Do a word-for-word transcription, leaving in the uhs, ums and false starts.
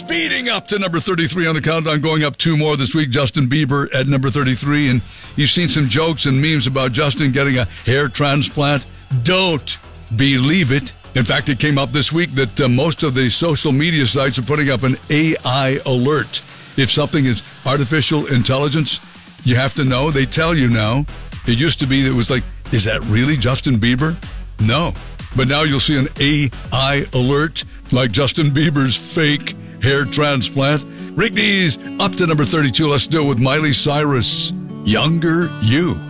speeding up to number thirty-three on the countdown, going up two more this week. Justin Bieber at number thirty-three. And you've seen some jokes and memes about Justin getting a hair transplant. Don't believe it. In fact, it came up this week that uh, most of the social media sites are putting up an A I alert. If something is artificial intelligence, you have to know. They tell you now. It used to be that it was like, is that really Justin Bieber? No. But now you'll see an A I alert like Justin Bieber's fake hair transplant. Rick Dees up to number thirty-two. Let's do it with Miley Cyrus. Younger You.